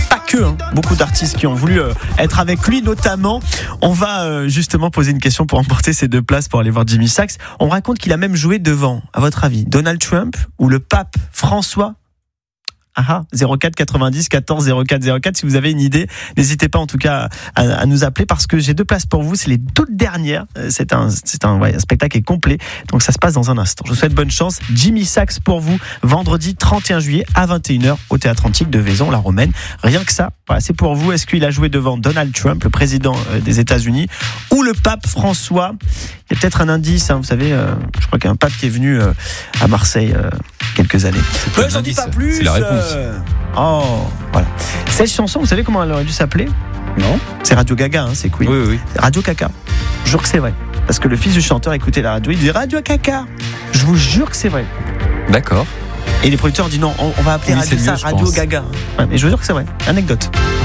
pas que, beaucoup d'artistes qui ont voulu être avec lui, notamment. On va justement poser une question pour emporter ces 2 places pour aller voir Jimmy Sachs. On raconte qu'il a même joué devant, à votre avis, Donald Trump ou le pape François? 04 90 14 04 04. Si vous avez une idée, n'hésitez pas en tout cas à nous appeler, parce que j'ai 2 places pour vous. C'est les toutes dernières. C'est un spectacle est complet. Donc ça se passe dans un instant. Je vous souhaite bonne chance. Jimmy Sachs pour vous, vendredi 31 juillet à 21h au Théâtre Antique de Vaison-la-Romaine. Rien que ça, voilà, c'est pour vous. Est-ce qu'il a joué devant Donald Trump, le président des États-Unis, ou le pape François? Il y a peut-être un indice, vous savez, je crois qu'il y a un pape qui est venu à Marseille quelques années. J'en dis pas plus. C'est la réponse. Voilà. Cette chanson, vous savez comment elle aurait dû s'appeler? Non. C'est Radio Gaga, c'est Queen. Oui. Radio Caca. Je jure que c'est vrai. Parce que le fils du chanteur écoutait la radio, il dit Radio Caca. Je vous jure que c'est vrai. D'accord. Et les producteurs disent non, on va appeler Radio Gaga. Ouais, mais je vous jure que c'est vrai. Anecdote.